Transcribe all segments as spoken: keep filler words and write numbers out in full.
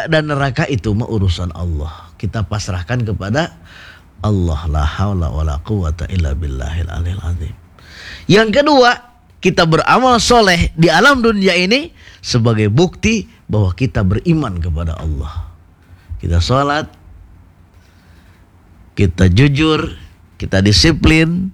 surga dan neraka itu mah urusan Allah. Kita pasrahkan kepada Allah. La haula wala quwata illa billahil aliyil azim. Yang kedua, kita beramal soleh di alam dunia ini sebagai bukti bahwa kita beriman kepada Allah. Kita sholat, kita jujur, kita disiplin,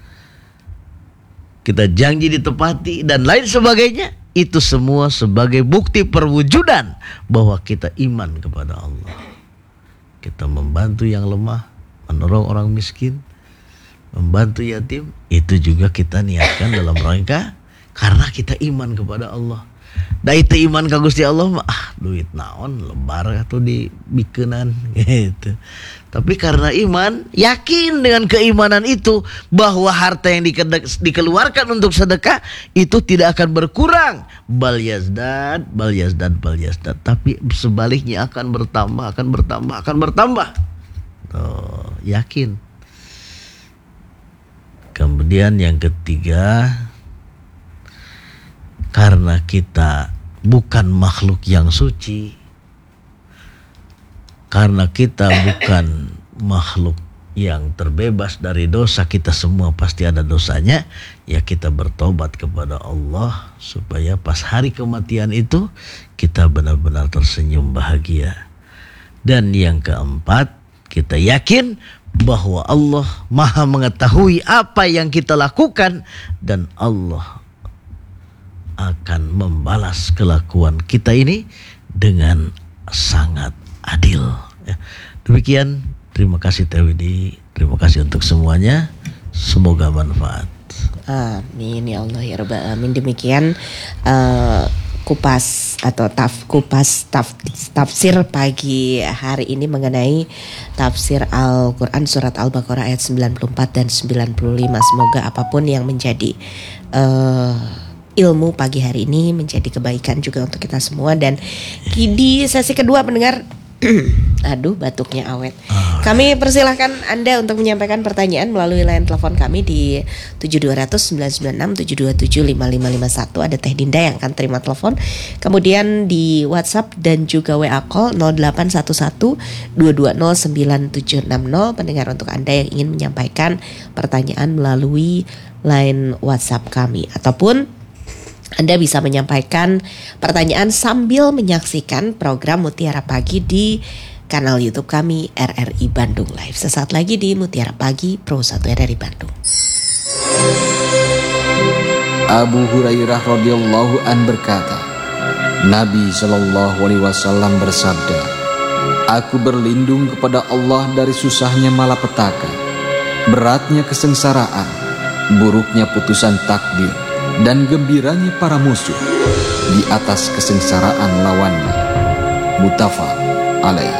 kita janji ditepati dan lain sebagainya. Itu semua sebagai bukti perwujudan bahwa kita iman kepada Allah. Kita membantu yang lemah, menolong orang miskin, membantu yatim. Itu juga kita niatkan dalam rangka karena kita iman kepada Allah. Da itu iman ka Gusti Allah mah ah duit naon lebar atuh dibikenan gitu. Tapi karena iman, yakin dengan keimanan itu bahwa harta yang dikeluarkan untuk sedekah itu tidak akan berkurang, bal yazdad, bal yazdad, bal yazdad, tapi sebaliknya akan bertambah, akan bertambah, akan bertambah. Tuh, yakin. Kemudian yang ketiga, karena kita bukan makhluk yang suci, karena kita bukan makhluk yang terbebas dari dosa, kita semua pasti ada dosanya, ya kita bertobat kepada Allah supaya pas hari kematian itu kita benar-benar tersenyum bahagia. Dan yang keempat, kita yakin bahwa Allah Maha mengetahui apa yang kita lakukan dan Allah akan membalas kelakuan kita ini dengan sangat adil. Ya. Demikian, terima kasih Teh Widi, terima kasih untuk semuanya. Semoga manfaat. Amin ya Allah ya Rabbal Alamin. Demikian uh, kupas atau taf kupas taf, tafsir pagi hari ini mengenai tafsir Al-Quran surat Al-Baqarah ayat sembilan puluh empat dan sembilan puluh lima. Semoga apapun yang menjadi uh, ilmu pagi hari ini menjadi kebaikan juga untuk kita semua. Dan di sesi kedua pendengar, aduh batuknya awet, kami persilahkan Anda untuk menyampaikan pertanyaan melalui line telepon kami di tujuh dua nol nol sembilan sembilan enam tujuh dua tujuh lima lima lima satu. Ada Teh Dinda yang akan terima telepon. Kemudian di WhatsApp dan juga W A call nol delapan satu satu dua dua nol sembilan tujuh enam nol. Pendengar, untuk Anda yang ingin menyampaikan pertanyaan melalui line WhatsApp kami, ataupun Anda bisa menyampaikan pertanyaan sambil menyaksikan program Mutiara Pagi di kanal YouTube kami R R I Bandung Live. Sesaat lagi di Mutiara Pagi Pro satu R R I Bandung. Abu Hurairah radhiyallahu an berkata, Nabi Shallallahu alaihi wasallam bersabda, aku berlindung kepada Allah dari susahnya malapetaka, beratnya kesengsaraan, buruknya putusan takdir, dan gembiranya para musuh di atas kesengsaraan lawannya. Muttafaq alaih.